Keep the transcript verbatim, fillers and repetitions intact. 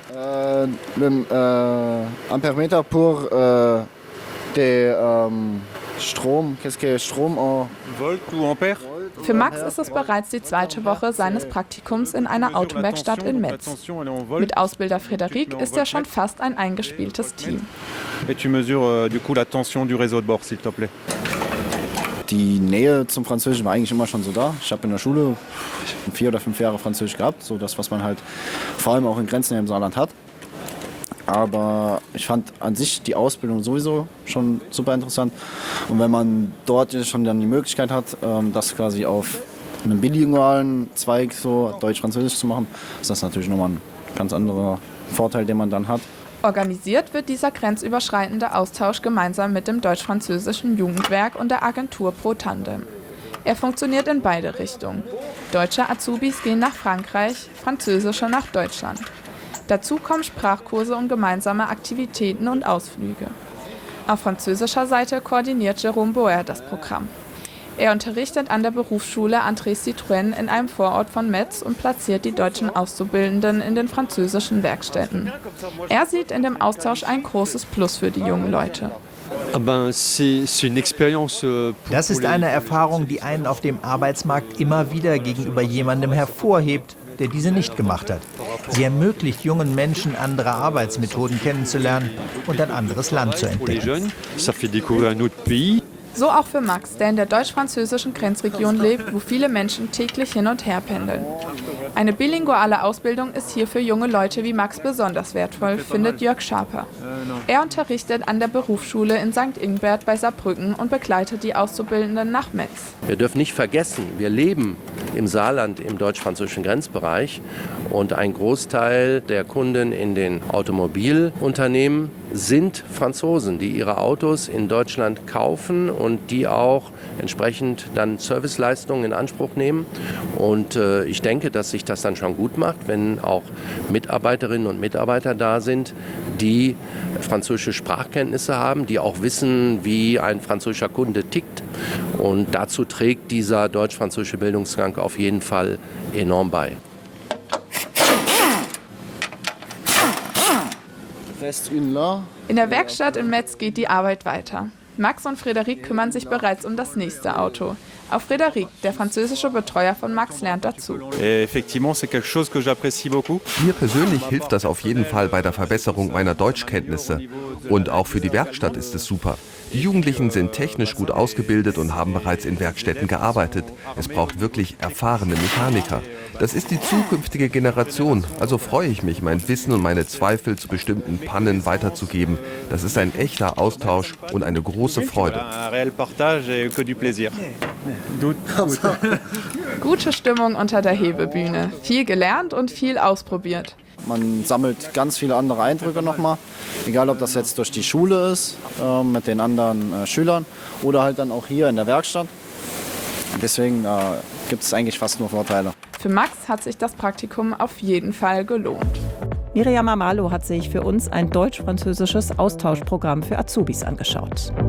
Euh, le euh, Ampermeter pour euh, des ähm, Strom. Qu'est-ce que Strom en Volt ou Ampère? Für Max ist es bereits die zweite Woche seines Praktikums in einer Autowerkstatt in Metz. Mit Ausbilder Frédéric ist er schon fast ein eingespieltes Team. Et tu mesures du coup la tension du réseau de bord, s'il te plaît. Die Nähe zum Französischen war eigentlich immer schon so da. Ich habe in der Schule vier oder fünf Jahre Französisch gehabt, so das, was man halt vor allem auch in Grenznähe im Saarland hat. Aber ich fand an sich die Ausbildung sowieso schon super interessant. Und wenn man dort schon dann die Möglichkeit hat, das quasi auf einem bilingualen Zweig so Deutsch-Französisch zu machen, ist das natürlich nochmal ein ganz anderer Vorteil, den man dann hat. Organisiert wird dieser grenzüberschreitende Austausch gemeinsam mit dem Deutsch-Französischen Jugendwerk und der Agentur Pro Tandem. Er funktioniert in beide Richtungen. Deutsche Azubis gehen nach Frankreich, französische nach Deutschland. Dazu kommen Sprachkurse und gemeinsame Aktivitäten und Ausflüge. Auf französischer Seite koordiniert Jérôme Boer das Programm. Er unterrichtet an der Berufsschule André Citroën in einem Vorort von Metz und platziert die deutschen Auszubildenden in den französischen Werkstätten. Er sieht in dem Austausch ein großes Plus für die jungen Leute. Das ist eine Erfahrung, die einen auf dem Arbeitsmarkt immer wieder gegenüber jemandem hervorhebt, der diese nicht gemacht hat. Sie ermöglicht jungen Menschen, andere Arbeitsmethoden kennenzulernen und ein anderes Land zu entdecken. So auch für Max, der in der deutsch-französischen Grenzregion lebt, wo viele Menschen täglich hin und her pendeln. Eine bilinguale Ausbildung ist hier für junge Leute wie Max besonders wertvoll, findet Jörg Schaper. Er unterrichtet an der Berufsschule in Sankt Ingbert bei Saarbrücken und begleitet die Auszubildenden nach Metz. Wir dürfen nicht vergessen, wir leben im Saarland im deutsch-französischen Grenzbereich und ein Großteil der Kunden in den Automobilunternehmen sind Franzosen, die ihre Autos in Deutschland kaufen und die auch entsprechend dann Serviceleistungen in Anspruch nehmen. Und äh, ich denke, dass sich das dann schon gut macht, wenn auch Mitarbeiterinnen und Mitarbeiter da sind, die französische Sprachkenntnisse haben, die auch wissen, wie ein französischer Kunde tickt. Und dazu trägt dieser deutsch-französische Bildungsgang auf jeden Fall enorm bei. In der Werkstatt in Metz geht die Arbeit weiter. Max und Frédéric kümmern sich bereits um das nächste Auto. Auch Frédéric, der französische Betreuer von Max, lernt dazu. Mir persönlich hilft das auf jeden Fall bei der Verbesserung meiner Deutschkenntnisse. Und auch für die Werkstatt ist es super. Die Jugendlichen sind technisch gut ausgebildet und haben bereits in Werkstätten gearbeitet. Es braucht wirklich erfahrene Mechaniker. Das ist die zukünftige Generation, also freue ich mich, mein Wissen und meine Zweifel zu bestimmten Pannen weiterzugeben. Das ist ein echter Austausch und eine große Freude. Gute Stimmung unter der Hebebühne. Viel gelernt und viel ausprobiert. Man sammelt ganz viele andere Eindrücke nochmal, egal ob das jetzt durch die Schule ist, äh, mit den anderen äh, Schülern oder halt dann auch hier in der Werkstatt. Deswegen äh, gibt es eigentlich fast nur Vorteile. Für Max hat sich das Praktikum auf jeden Fall gelohnt. Miriam Amalo hat sich für uns ein deutsch-französisches Austauschprogramm für Azubis angeschaut.